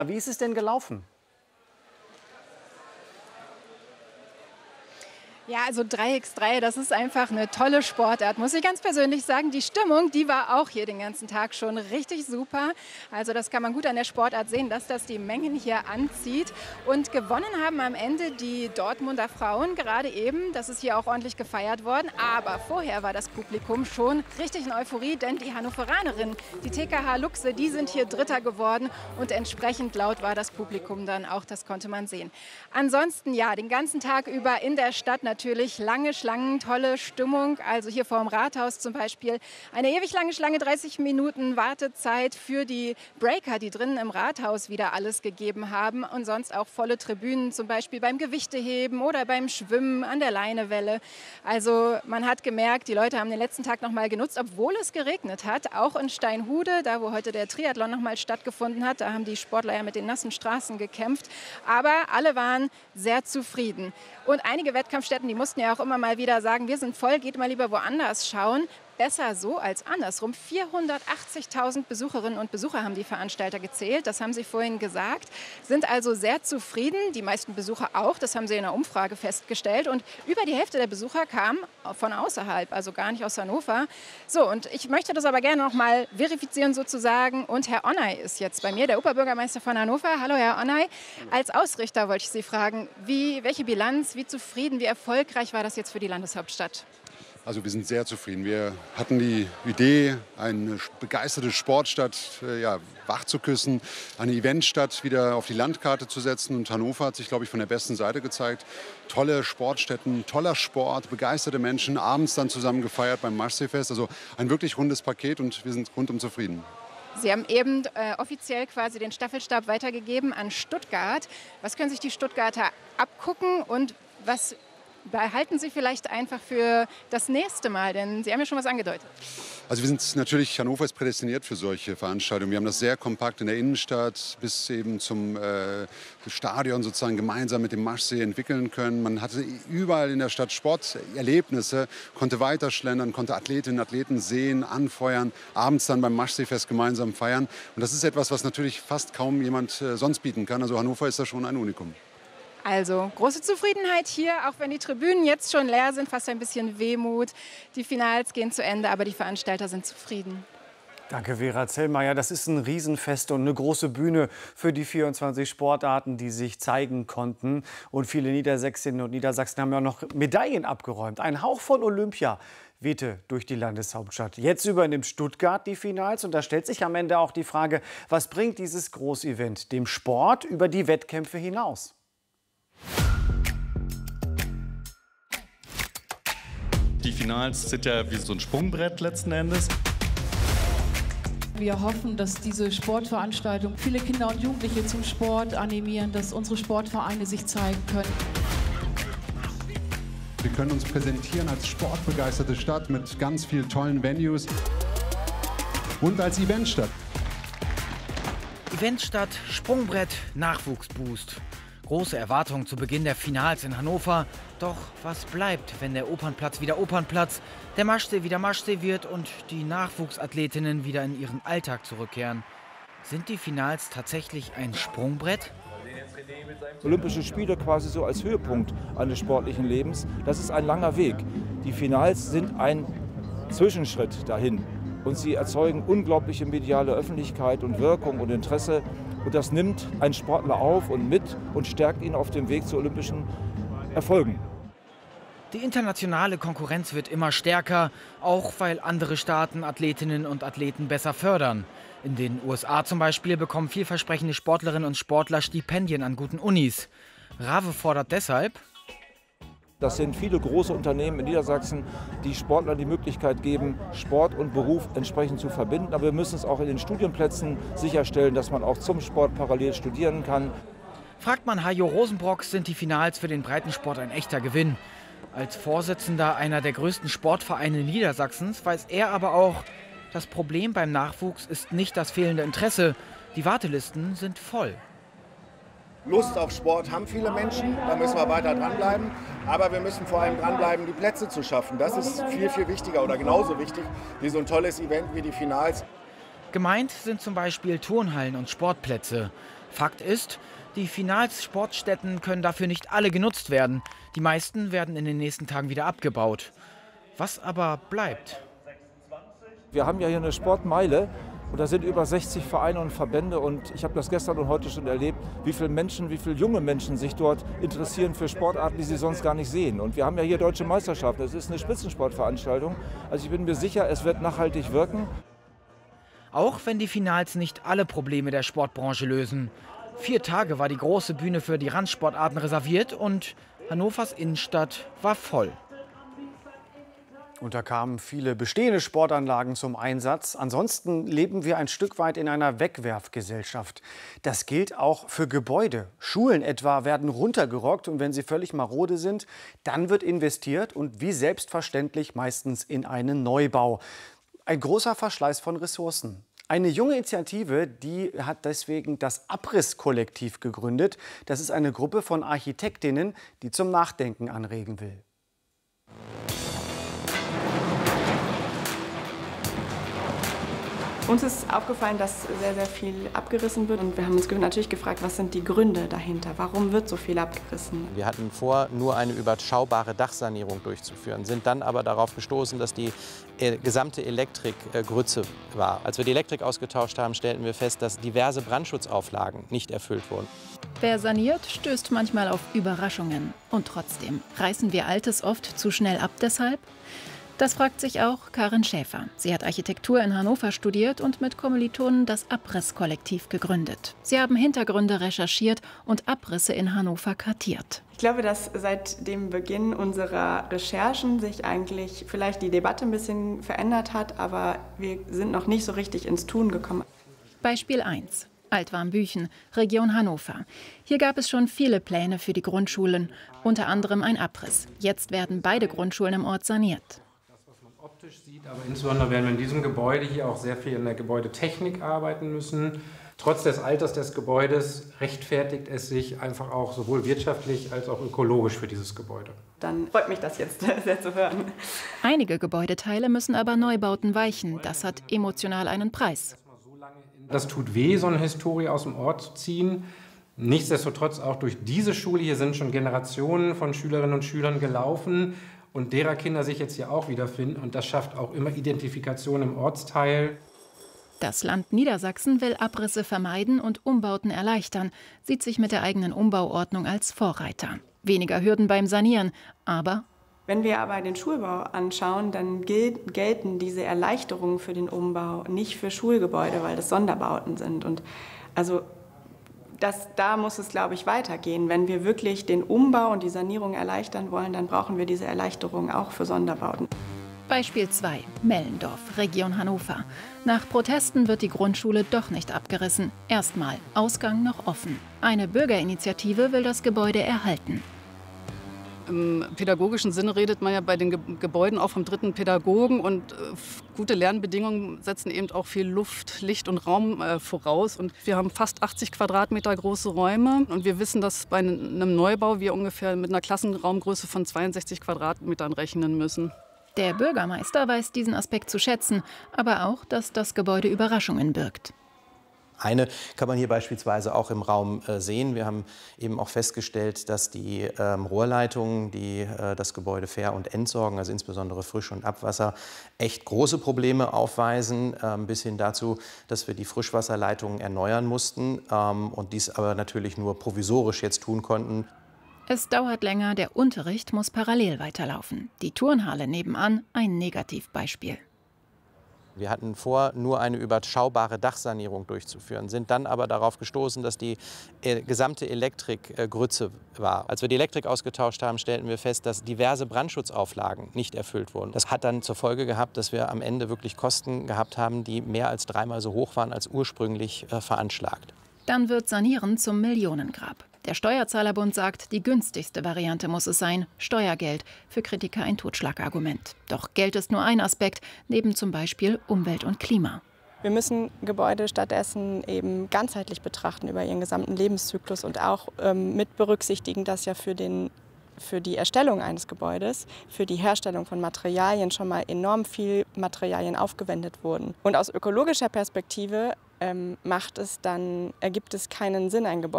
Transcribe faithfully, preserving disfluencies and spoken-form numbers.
Wie ist es denn gelaufen? Ja, also drei gegen drei, das ist einfach eine tolle Sportart, muss ich ganz persönlich sagen. Die Stimmung, die war auch hier den ganzen Tag schon richtig super. Also das kann man gut an der Sportart sehen, dass das die Mengen hier anzieht. Und gewonnen haben am Ende die Dortmunder Frauen gerade eben. Das ist hier auch ordentlich gefeiert worden. Aber vorher war das Publikum schon richtig in Euphorie, denn die Hannoveranerinnen, die T K H Luchse, die sind hier Dritter geworden. Und entsprechend laut war das Publikum dann auch, das konnte man sehen. Ansonsten, ja, den ganzen Tag über in der Stadt natürlich Natürlich lange Schlangen, tolle Stimmung. Also hier vor dem Rathaus zum Beispiel eine ewig lange Schlange, dreißig Minuten Wartezeit für die Breaker, die drinnen im Rathaus wieder alles gegeben haben. Und sonst auch volle Tribünen, zum Beispiel beim Gewichteheben oder beim Schwimmen an der Leinewelle. Also man hat gemerkt, die Leute haben den letzten Tag noch mal genutzt, obwohl es geregnet hat. Auch in Steinhude, da wo heute der Triathlon noch mal stattgefunden hat. Da haben die Sportler ja mit den nassen Straßen gekämpft. Aber alle waren sehr zufrieden. Und einige Wettkampfstätten, die mussten ja auch immer mal wieder sagen, wir sind voll, geht mal lieber woanders schauen. Besser so als andersrum. vierhundertachtzigtausend Besucherinnen und Besucher haben die Veranstalter gezählt. Das haben sie vorhin gesagt. Sind also sehr zufrieden. Die meisten Besucher auch. Das haben sie in einer Umfrage festgestellt. Und über die Hälfte der Besucher kamen von außerhalb, also gar nicht aus Hannover. So, und ich möchte das aber gerne noch mal verifizieren sozusagen. Und Herr Onay ist jetzt bei mir, der Oberbürgermeister von Hannover. Hallo, Herr Onay. Als Ausrichter wollte ich Sie fragen, wie, welche Bilanz, wie zufrieden, wie erfolgreich war das jetzt für die Landeshauptstadt? Also wir sind sehr zufrieden. Wir hatten die Idee, eine begeisterte Sportstadt äh, ja, wach zu küssen, eine Eventstadt wieder auf die Landkarte zu setzen. Und Hannover hat sich, glaube ich, von der besten Seite gezeigt. Tolle Sportstätten, toller Sport, begeisterte Menschen, abends dann zusammen gefeiert beim Maschseefest. Also ein wirklich rundes Paket und wir sind rundum zufrieden. Sie haben eben äh, offiziell quasi den Staffelstab weitergegeben an Stuttgart. Was können sich die Stuttgarter abgucken und was behalten Sie vielleicht einfach für das nächste Mal? Denn Sie haben ja schon was angedeutet. Also wir sind natürlich, Hannover ist prädestiniert für solche Veranstaltungen. Wir haben das sehr kompakt in der Innenstadt bis eben zum äh, Stadion sozusagen gemeinsam mit dem Maschsee entwickeln können. Man hatte überall in der Stadt Sporterlebnisse, konnte weiterschlendern, konnte Athletinnen und Athleten sehen, anfeuern, abends dann beim Maschseefest gemeinsam feiern. Und das ist etwas, was natürlich fast kaum jemand äh, sonst bieten kann. Also Hannover ist da schon ein Unikum. Also große Zufriedenheit hier, auch wenn die Tribünen jetzt schon leer sind, fast ein bisschen Wehmut. Die Finals gehen zu Ende, aber die Veranstalter sind zufrieden. Danke, Vera Zellmayer. Das ist ein Riesenfest und eine große Bühne für die vierundzwanzig Sportarten, die sich zeigen konnten. Und viele Niedersächsinnen und Niedersachsen haben ja noch Medaillen abgeräumt. Ein Hauch von Olympia wehte durch die Landeshauptstadt. Jetzt übernimmt Stuttgart die Finals. Und da stellt sich am Ende auch die Frage, was bringt dieses Großevent dem Sport über die Wettkämpfe hinaus? Die Finals sind ja wie so ein Sprungbrett letzten Endes. Wir hoffen, dass diese Sportveranstaltung viele Kinder und Jugendliche zum Sport animieren, dass unsere Sportvereine sich zeigen können. Wir können uns präsentieren als sportbegeisterte Stadt mit ganz vielen tollen Venues und als Eventstadt. Eventstadt, Sprungbrett, Nachwuchsboost. Große Erwartungen zu Beginn der Finals in Hannover. Doch was bleibt, wenn der Opernplatz wieder Opernplatz, der Maschsee wieder Maschsee wird und die Nachwuchsathletinnen wieder in ihren Alltag zurückkehren? Sind die Finals tatsächlich ein Sprungbrett? Olympische Spiele quasi so als Höhepunkt eines sportlichen Lebens, das ist ein langer Weg. Die Finals sind ein Zwischenschritt dahin. Und sie erzeugen unglaubliche mediale Öffentlichkeit und Wirkung und Interesse. Und das nimmt einen Sportler auf und mit und stärkt ihn auf dem Weg zu olympischen Erfolgen. Die internationale Konkurrenz wird immer stärker, auch weil andere Staaten Athletinnen und Athleten besser fördern. In den U S A zum Beispiel bekommen vielversprechende Sportlerinnen und Sportler Stipendien an guten Unis. Rave fordert deshalb: Das sind viele große Unternehmen in Niedersachsen, die Sportlern die Möglichkeit geben, Sport und Beruf entsprechend zu verbinden. Aber wir müssen es auch in den Studienplätzen sicherstellen, dass man auch zum Sport parallel studieren kann. Fragt man Hajo Rosenbrock, sind die Finals für den Breitensport ein echter Gewinn. Als Vorsitzender einer der größten Sportvereine Niedersachsens weiß er aber auch, das Problem beim Nachwuchs ist nicht das fehlende Interesse. Die Wartelisten sind voll. Lust auf Sport haben viele Menschen, da müssen wir weiter dranbleiben. Aber wir müssen vor allem dranbleiben, die Plätze zu schaffen. Das ist viel, viel wichtiger oder genauso wichtig wie so ein tolles Event wie die Finals. Gemeint sind zum Beispiel Turnhallen und Sportplätze. Fakt ist, die Finals-Sportstätten können dafür nicht alle genutzt werden. Die meisten werden in den nächsten Tagen wieder abgebaut. Was aber bleibt? Wir haben ja hier eine Sportmeile und da sind über sechzig Vereine und Verbände und ich habe das gestern und heute schon erlebt, wie viele Menschen, wie viele junge Menschen sich dort interessieren für Sportarten, die sie sonst gar nicht sehen. Und wir haben ja hier Deutsche Meisterschaften, es ist eine Spitzensportveranstaltung. Also ich bin mir sicher, es wird nachhaltig wirken. Auch wenn die Finals nicht alle Probleme der Sportbranche lösen. Vier Tage war die große Bühne für die Randsportarten reserviert und Hannovers Innenstadt war voll. Und da kamen viele bestehende Sportanlagen zum Einsatz. Ansonsten leben wir ein Stück weit in einer Wegwerfgesellschaft. Das gilt auch für Gebäude. Schulen etwa werden runtergerockt und wenn sie völlig marode sind, dann wird investiert und wie selbstverständlich meistens in einen Neubau. Ein großer Verschleiß von Ressourcen. Eine junge Initiative, die hat deswegen das Abrisskollektiv gegründet. Das ist eine Gruppe von Architektinnen, die zum Nachdenken anregen will. Uns ist aufgefallen, dass sehr, sehr viel abgerissen wird. Und wir haben uns natürlich gefragt, was sind die Gründe dahinter? Warum wird so viel abgerissen? Wir hatten vor, nur eine überschaubare Dachsanierung durchzuführen, sind dann aber darauf gestoßen, dass die äh, gesamte Elektrik äh, Grütze war. Als wir die Elektrik ausgetauscht haben, stellten wir fest, dass diverse Brandschutzauflagen nicht erfüllt wurden. Wer saniert, stößt manchmal auf Überraschungen. Und trotzdem, reißen wir Altes oft zu schnell ab deshalb? Das fragt sich auch Karin Schäfer. Sie hat Architektur in Hannover studiert und mit Kommilitonen das Abrisskollektiv gegründet. Sie haben Hintergründe recherchiert und Abrisse in Hannover kartiert. Ich glaube, dass seit dem Beginn unserer Recherchen sich eigentlich vielleicht die Debatte ein bisschen verändert hat, aber wir sind noch nicht so richtig ins Tun gekommen. Beispiel eins. Altwarmbüchen, Region Hannover. Hier gab es schon viele Pläne für die Grundschulen, unter anderem ein Abriss. Jetzt werden beide Grundschulen im Ort saniert. Sieht, aber insbesondere werden wir in diesem Gebäude hier auch sehr viel in der Gebäudetechnik arbeiten müssen. Trotz des Alters des Gebäudes rechtfertigt es sich einfach auch sowohl wirtschaftlich als auch ökologisch für dieses Gebäude. Dann freut mich das jetzt sehr zu hören. Einige Gebäudeteile müssen aber Neubauten weichen. Das hat emotional einen Preis. Das tut weh, so eine Historie aus dem Ort zu ziehen. Nichtsdestotrotz auch durch diese Schule hier sind schon Generationen von Schülerinnen und Schülern gelaufen. Und derer Kinder sich jetzt hier auch wiederfinden. Und das schafft auch immer Identifikation im Ortsteil. Das Land Niedersachsen will Abrisse vermeiden und Umbauten erleichtern, sieht sich mit der eigenen Umbauordnung als Vorreiter. Weniger Hürden beim Sanieren, aber... Wenn wir aber den Schulbau anschauen, dann gel- gelten diese Erleichterungen für den Umbau nicht für Schulgebäude, weil das Sonderbauten sind. Und also... Das, da muss es, glaube ich, weitergehen. Wenn wir wirklich den Umbau und die Sanierung erleichtern wollen, dann brauchen wir diese Erleichterung auch für Sonderbauten. Beispiel zwei. Mellendorf, Region Hannover. Nach Protesten wird die Grundschule doch nicht abgerissen. Erstmal, Ausgang noch offen. Eine Bürgerinitiative will das Gebäude erhalten. Im pädagogischen Sinne redet man ja bei den Ge- Gebäuden auch vom dritten Pädagogen und äh, gute Lernbedingungen setzen eben auch viel Luft, Licht und Raum äh, voraus. Und wir haben fast achtzig Quadratmeter große Räume und wir wissen, dass bei einem Neubau wir ungefähr mit einer Klassenraumgröße von zweiundsechzig Quadratmetern rechnen müssen. Der Bürgermeister weiß diesen Aspekt zu schätzen, aber auch, dass das Gebäude Überraschungen birgt. Eine kann man hier beispielsweise auch im Raum äh, sehen. Wir haben eben auch festgestellt, dass die ähm, Rohrleitungen, die äh, das Gebäude Ver- und Entsorgen, also insbesondere Frisch- und Abwasser, echt große Probleme aufweisen, ähm, bis hin dazu, dass wir die Frischwasserleitungen erneuern mussten ähm, und dies aber natürlich nur provisorisch jetzt tun konnten. Es dauert länger, der Unterricht muss parallel weiterlaufen. Die Turnhalle nebenan ein Negativbeispiel. Wir hatten vor, nur eine überschaubare Dachsanierung durchzuführen, sind dann aber darauf gestoßen, dass die äh, gesamte Elektrik äh, Grütze war. Als wir die Elektrik ausgetauscht haben, stellten wir fest, dass diverse Brandschutzauflagen nicht erfüllt wurden. Das hat dann zur Folge gehabt, dass wir am Ende wirklich Kosten gehabt haben, die mehr als dreimal so hoch waren als ursprünglich äh, veranschlagt. Dann wird Sanieren zum Millionengrab. Der Steuerzahlerbund sagt, die günstigste Variante muss es sein, Steuergeld. Für Kritiker ein Totschlagargument. Doch Geld ist nur ein Aspekt, neben zum Beispiel Umwelt und Klima. Wir müssen Gebäude stattdessen eben ganzheitlich betrachten über ihren gesamten Lebenszyklus und auch ähm, mit berücksichtigen, dass ja für, den, für die Erstellung eines Gebäudes, für die Herstellung von Materialien schon mal enorm viel Materialien aufgewendet wurden. Und aus ökologischer Perspektive ähm, macht es dann, ergibt es keinen Sinn, ein Gebäude